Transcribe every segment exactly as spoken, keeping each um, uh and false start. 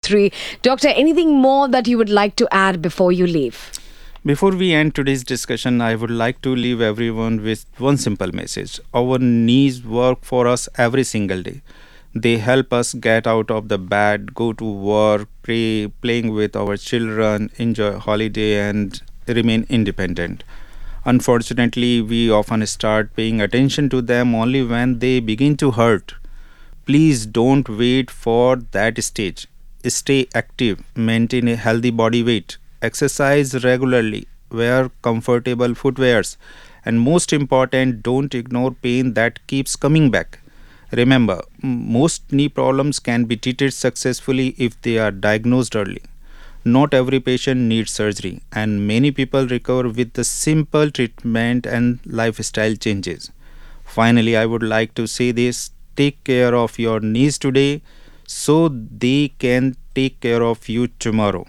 three. Doctor, anything more that you would like to add before you leave? Before we end today's discussion, I would like to leave everyone with one simple message. Our knees work for us every single day. They help us get out of the bed, go to work, pray, playing with our children, enjoy holiday, and remain independent. Unfortunately, we often start paying attention to them only when they begin to hurt. Please don't wait for that stage. Stay active, maintain a healthy body weight, exercise regularly, wear comfortable footwears, and most important, don't ignore pain that keeps coming back. Remember, most knee problems can be treated successfully if they are diagnosed early. Not every patient needs surgery, and many people recover with the simple treatment and lifestyle changes. Finally, I would like to say this: take care of your knees today so they can take care of you tomorrow.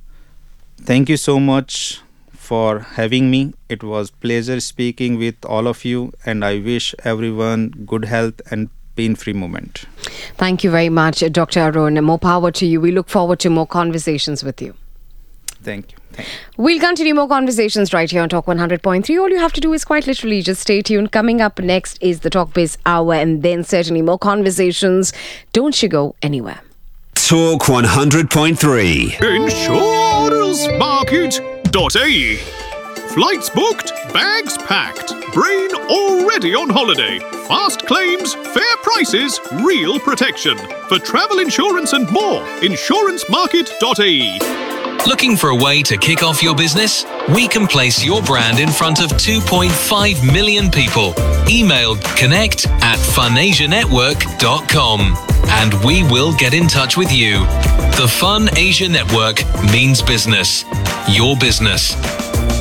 Thank you so much for having me. It was pleasure speaking with all of you, and I wish everyone good health and pain-free moment. Thank you very much, Doctor Arun. More power to you. We look forward to more conversations with you. Thank you. Thank you. We'll continue more conversations right here on Talk one hundred point three. All you have to do is quite literally just stay tuned. Coming up next is the Talk Biz Hour, and then certainly more conversations. Don't you go anywhere. Talk one hundred point three. insurance market dot a e. Flights booked, bags packed, brain already on holiday. Fast claims, fair prices, real protection. For travel insurance and more, insurance market dot a e. Looking for a way to kick off your business? We can place your brand in front of two point five million people. Email connect at funasia network dot com and we will get in touch with you. The Fun Asia Network means business. Your business.